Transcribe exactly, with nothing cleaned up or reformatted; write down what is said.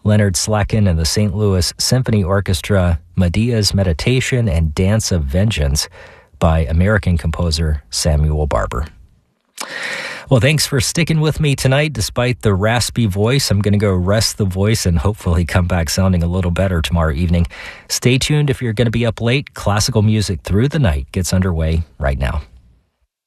Leonard Slacken and the Saint Louis Symphony Orchestra, Medea's Meditation and Dance of Vengeance by American composer Samuel Barber. Well, thanks for sticking with me tonight. Despite the raspy voice, I'm going to go rest the voice and hopefully come back sounding a little better tomorrow evening. Stay tuned if you're going to be up late. Classical music through the night gets underway right now.